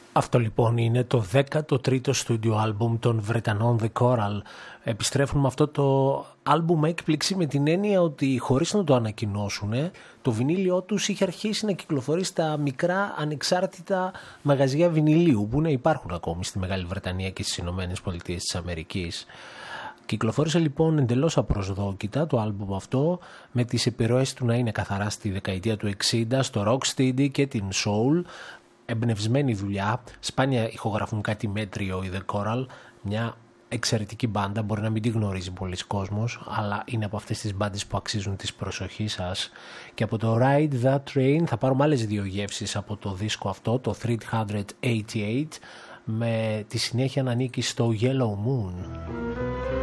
Αυτό λοιπόν είναι το 13ο στούντιο άλμπουμ των Βρετανών The Coral. Επιστρέφουν με αυτό το άλμπουμ έκπληξη με την έννοια ότι χωρίς να το ανακοινώσουν, το βινίλιό τους είχε αρχίσει να κυκλοφορεί στα μικρά ανεξάρτητα μαγαζιά βινιλίου που υπάρχουν ακόμη στη Μεγάλη Βρετανία και στις Ηνωμένες Πολιτείες της Αμερικής. Κυκλοφόρησε λοιπόν εντελώς απροσδόκητα το άλμπουμ αυτό, με τις επιρροές του να είναι καθαρά στη δεκαετία του 60 στο rocksteady και την soul. Εμπνευσμένη δουλειά, σπάνια ηχογραφούν κάτι μέτριο οι The Coral, μια εξαιρετική μπάντα, μπορεί να μην τη γνωρίζει πολλοί κόσμος, αλλά είναι από αυτές τις μπάντες που αξίζουν της προσοχής σας. Και από το Ride That Train θα πάρουμε άλλες δύο γεύσεις από το δίσκο αυτό, το 388, με τη συνέχεια να ανήκει στο Yellow Moon.